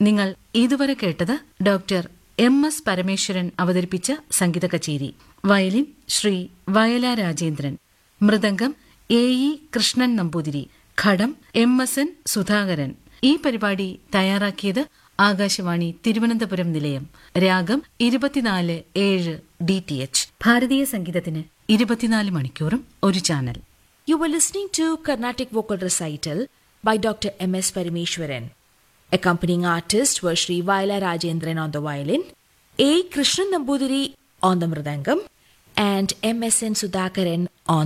നിങ്ങൾ ഇതുവരെ കേട്ടത് ഡോക്ടർ MS പരമേശ്വരൻ അവതരിപ്പിച്ച സംഗീത കച്ചേരി. വയലിൻ ശ്രീ വയല രാജേന്ദ്രൻ, മൃദംഗം AE കൃഷ്ണൻ നമ്പൂതിരി, ഘടം MSN സുധാകരൻ. ഈ പരിപാടി തയ്യാറാക്കിയത് ആകാശവാണി തിരുവനന്തപുരം നിലയം. രാഗം 24/7 DTH. ഭാരതീയ സംഗീതത്തിന് 24 മണിക്കൂറും ഒരു channel. You were listening to Carnatic Vocal Recital by Dr. MS Parameshwaran. Accompanying artists were Sri Vaila Rajendran on the violin, A. Krishnan Nambudiri on the mridangam, and MSN Sudhakaran on